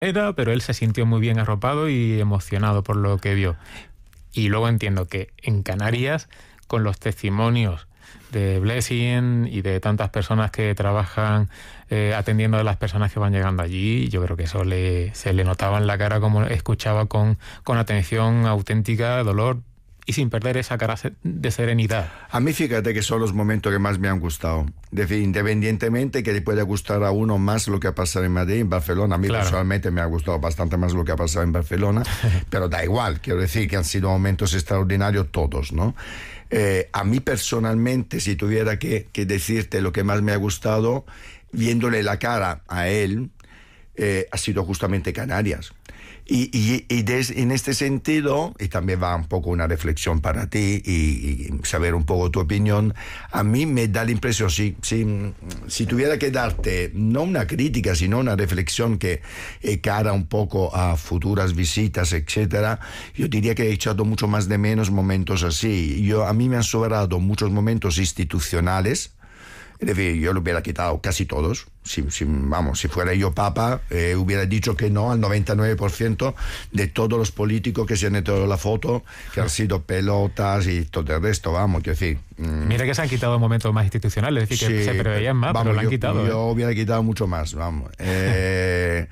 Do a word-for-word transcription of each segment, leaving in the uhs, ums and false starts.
Era, pero él se sintió muy bien arropado y emocionado por lo que vio. Y luego entiendo que en Canarias, con los testimonios de Blessing y de tantas personas que trabajan eh, atendiendo a las personas que van llegando allí, yo creo que eso le, se le notaba en la cara, como escuchaba con, con atención auténtica, dolor, y sin perder esa cara de serenidad. A mí fíjate que son los momentos que más me han gustado. De fin, independientemente que le pueda gustar a uno más lo que ha pasado en Madrid, en Barcelona. A mí claro. personalmente me ha gustado bastante más lo que ha pasado en Barcelona, pero da igual, quiero decir que han sido momentos extraordinarios todos, ¿no? Eh, a mí personalmente, si tuviera que, que decirte lo que más me ha gustado, viéndole la cara a él, eh, ha sido justamente Canarias. Y, y, y des, en este sentido, y también va un poco una reflexión para ti y, y saber un poco tu opinión, a mí me da la impresión, si, si, si tuviera que darte no una crítica, sino una reflexión que eh, cara un poco a futuras visitas, etcétera, yo diría que he echado mucho más de menos momentos así. Yo, a mí me han sobrado muchos momentos institucionales. Es decir, yo lo hubiera quitado casi todos. Si, si, vamos, si fuera yo papa, eh, hubiera dicho que no al noventa y nueve por ciento de todos los políticos que se han hecho la foto, que han sido pelotas y todo el resto, vamos, quiero decir... Mmm. Mira que se han quitado momentos más institucionales, es decir, sí, que se preveían más, vamos, pero lo han yo, quitado. Yo ¿eh? hubiera quitado mucho más, vamos. Eh...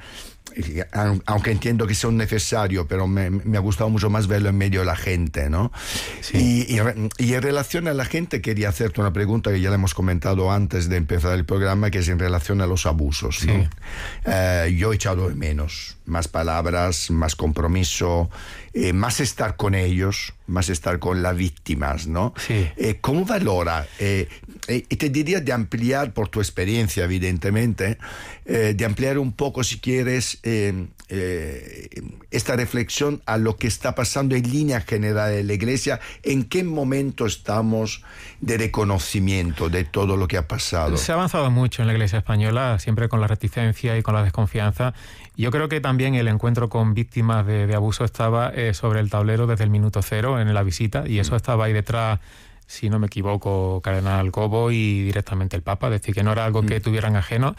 aunque entiendo que son necesarios, pero me, me ha gustado mucho más verlo en medio de la gente, ¿no? Sí. Y, y, y en relación a la gente quería hacerte una pregunta que ya le hemos comentado antes de empezar el programa, que es en relación a los abusos, ¿no? Sí. Eh, yo he echado de menos más palabras, más compromiso, eh, más estar con ellos, más estar con las víctimas, ¿no? Sí. Eh, ¿Cómo valora? Eh, eh, y te diría de ampliar, por tu experiencia, evidentemente, eh, de ampliar un poco, si quieres, eh, eh, esta reflexión a lo que está pasando en línea general de la Iglesia. ¿En qué momento estamos de reconocimiento de todo lo que ha pasado? Se ha avanzado mucho en la Iglesia española, siempre con la reticencia y con la desconfianza. Yo creo que también el encuentro con víctimas de, de abuso estaba eh, sobre el tablero desde el minuto cero en la visita, y eso estaba ahí detrás, si no me equivoco, Cardenal Cobo y directamente el Papa, es decir, que no era algo que tuvieran ajeno.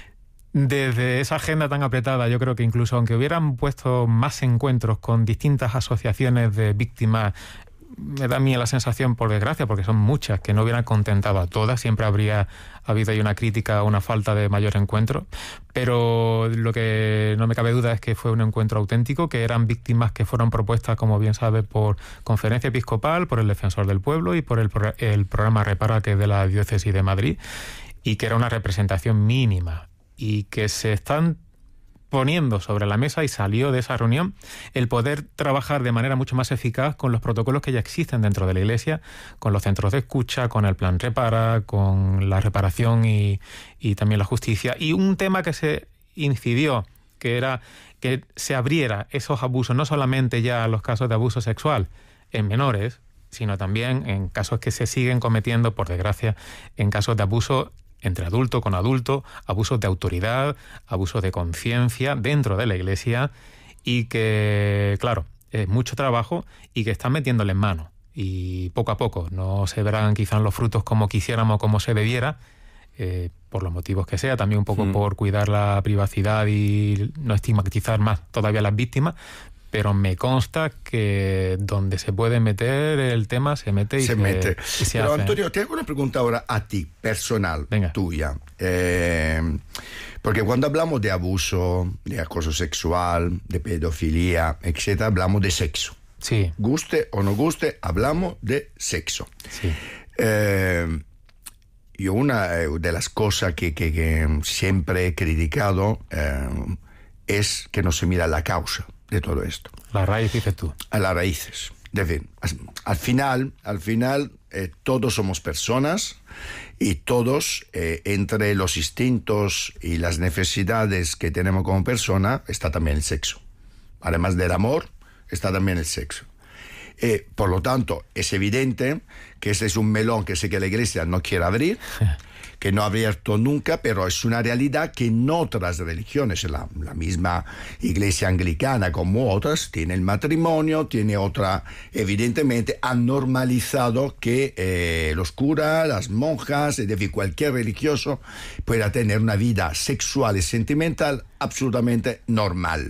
Desde esa agenda tan apretada, yo creo que incluso aunque hubieran puesto más encuentros con distintas asociaciones de víctimas, me da a mí la sensación, por desgracia, porque son muchas, que no hubieran contentado a todas, siempre habría habido ahí una crítica, una falta de mayor encuentro, pero lo que no me cabe duda es que fue un encuentro auténtico, que eran víctimas que fueron propuestas, como bien sabe, por Conferencia Episcopal, por el Defensor del Pueblo y por el, el programa Repara, que es de la Diócesis de Madrid, y que era una representación mínima, y que se están poniendo sobre la mesa, y salió de esa reunión el poder trabajar de manera mucho más eficaz con los protocolos que ya existen dentro de la Iglesia, con los centros de escucha, con el plan Repara, con la reparación y, y también la justicia. Y un tema que se incidió, que era que se abriera esos abusos, no solamente ya los casos de abuso sexual en menores, sino también en casos que se siguen cometiendo, por desgracia, en casos de abuso entre adulto con adulto, abusos de autoridad, abusos de conciencia dentro de la Iglesia, y que, claro, es mucho trabajo y que están metiéndole en mano. Y poco a poco no se verán quizás los frutos como quisiéramos, como se debiera, eh, por los motivos que sea, también un poco mm. por cuidar la privacidad y no estigmatizar más todavía a las víctimas, pero me consta que donde se puede meter el tema se mete y se, se mete. Y se pero hace. Antonio, te hago una pregunta ahora a ti, personal, Venga. tuya. Eh, porque cuando hablamos de abuso, de acoso sexual, de pedofilia, etcétera, hablamos de sexo. Sí. Guste o no guste, hablamos de sexo. Sí. Eh, yo una de las cosas que, que, que siempre he criticado eh, es que no se mira la causa de todo esto. La raíz, dices tú. A las raíces. Es decir, al final, al final eh, todos somos personas y todos, eh, entre los instintos y las necesidades que tenemos como persona, está también el sexo. Además del amor, está también el sexo. Eh, por lo tanto, es evidente que ese es un melón que sé que la Iglesia no quiere abrir, que no ha abierto nunca, pero es una realidad que en otras religiones, la, la misma iglesia anglicana como otras, tiene el matrimonio, tiene otra, evidentemente han normalizado que eh, los curas, las monjas, es decir, cualquier religioso pueda tener una vida sexual y sentimental absolutamente normal.